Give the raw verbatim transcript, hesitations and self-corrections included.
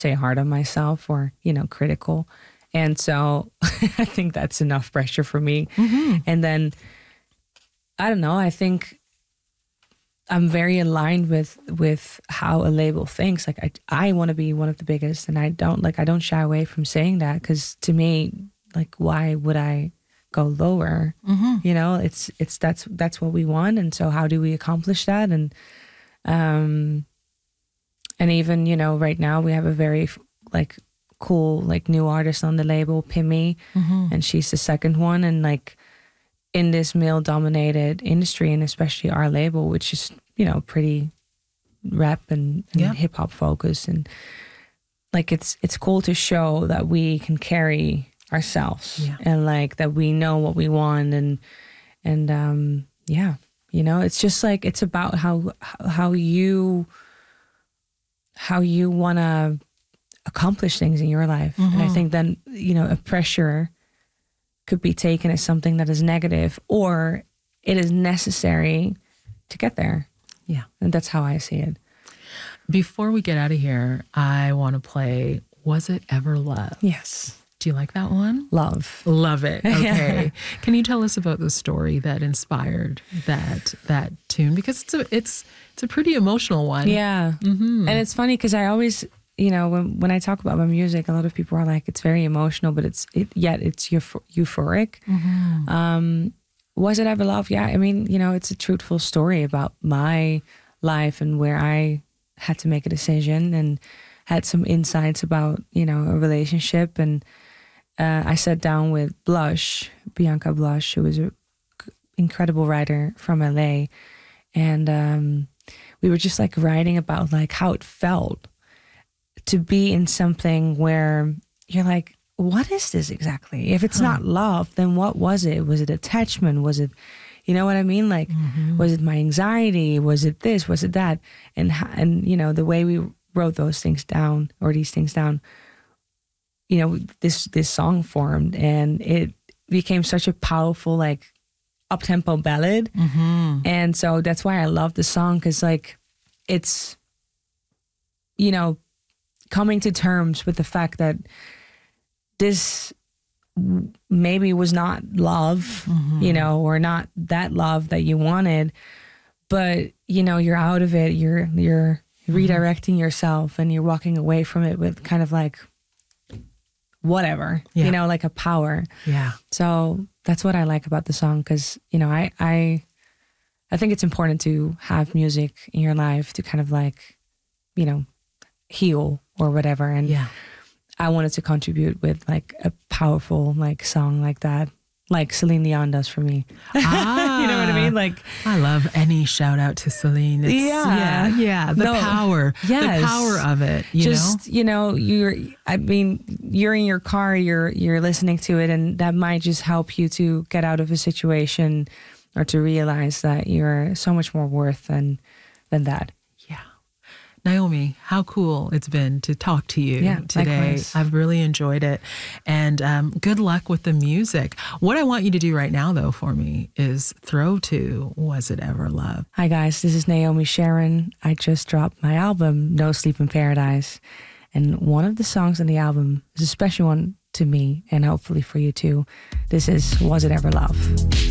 say hard on myself or, you know, critical. And so I think that's enough pressure for me. Mm-hmm. And then, I don't know, I think I'm very aligned with with how a label thinks. Like, I, I want to be one of the biggest, and I don't, like, I don't shy away from saying that, because to me, like, why would I go lower? Mm-hmm. You know, it's, it's, that's, that's what we want. And so how do we accomplish that? And, um, and even, you know, right now we have a very, like, cool, like, new artist on the label, Pimmy, mm-hmm. and she's the second one. And, like, in this male dominated industry, and especially our label, which is, you know, pretty rap and, and yeah. hip hop focused, and like, it's it's cool to show that we can carry ourselves, yeah. and like that we know what we want, and and um yeah, you know, it's just like, it's about how how you how you want to accomplish things in your life. Mm-hmm. And I think then, you know, a pressure could be taken as something that is negative, or it is necessary to get there. Yeah. And that's how I see it. Before we get out of here, I want to play Was It Ever Love? Yes. Do you like that one? Love. Love it. Okay. Can you tell us about the story that inspired that that tune? Because it's a it's it's a pretty emotional one. Yeah. Mm-hmm. And it's funny because I always, you know, when when I talk about my music, a lot of people are like, it's very emotional, but it's it, yet it's euph- euphoric. Mm-hmm. Um, was it ever love? Yeah, I mean, you know, it's a truthful story about my life and where I had to make a decision and had some insights about, you know, a relationship. And uh, I sat down with Blush, Bianca Blush, who was an incredible writer from L A, and um, we were just like writing about like how it felt to be in something where you're like, what is this exactly? If it's huh. not love, then what was it? Was it attachment? Was it, you know what I mean? Like, mm-hmm. was it my anxiety? Was it this? Was it that? And, and, you know, the way we wrote those things down, or these things down, you know, this, this song formed, and it became such a powerful, like, up-tempo ballad. Mm-hmm. And so that's why I love the song, because like, it's, you know, coming to terms with the fact that this maybe was not love, mm-hmm. you know, or not that love that you wanted, but, you know, you're out of it, you're, you're redirecting mm-hmm. yourself, and you're walking away from it with kind of like, whatever, yeah. you know, like a power. Yeah. So that's what I like about the song, because, you know, I, I, I think it's important to have music in your life to kind of like, you know, heal or whatever. And yeah. I wanted to contribute with like a powerful like song like that, like Celine Dion does for me. Ah, you know what I mean? Like, I love any shout out to Celine. It's, yeah, yeah, yeah. The no, power, yes. the power of it. You Just know? you know, you're. I mean, you're in your car, you're you're listening to it, and that might just help you to get out of a situation, or to realize that you're so much more worth than than that. Naomi, how cool it's been to talk to you yeah, today. Likewise. I've really enjoyed it. And um, good luck with the music. What I want you to do right now, though, for me is throw to Was It Ever Love? Hi, guys. This is Naomi Sharon. I just dropped my album, No Sleep in Paradise. And one of the songs on the album is a special one to me, and hopefully for you too. This is Was It Ever Love?